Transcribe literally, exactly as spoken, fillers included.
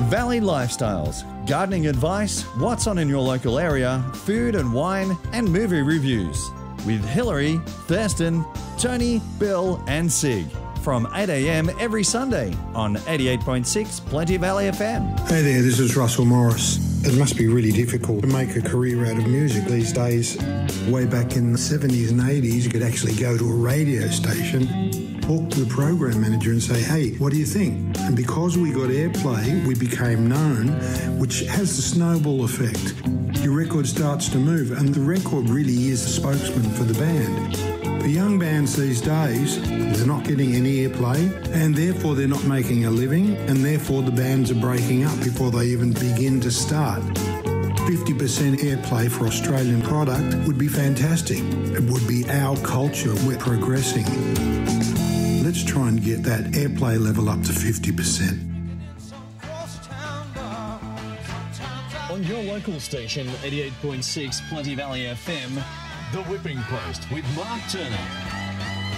Valley Lifestyles, gardening advice, what's on in your local area, food and wine, and movie reviews. With Hillary, Thurston, Tony, Bill, and Sig. From eight a.m. every Sunday on eighty-eight point six Plenty Valley F M. Hey there, this is Russell Morris. It must be really difficult to make a career out of music these days. Way back in the seventies and eighties, you could actually go to a radio station, talk to the program manager and say, hey, what do you think? And because we got airplay, we became known, which has the snowball effect. Your record starts to move, and the record really is the spokesman for the band. For young bands these days, they're not getting any airplay, and therefore they're not making a living, and therefore the bands are breaking up before they even begin to start. fifty percent airplay for Australian product would be fantastic. It would be our culture. We're progressing. Let's try and get that airplay level up to fifty percent. On your local station, eighty-eight point six Plenty Valley F M, The Whipping Post with Mark Turner.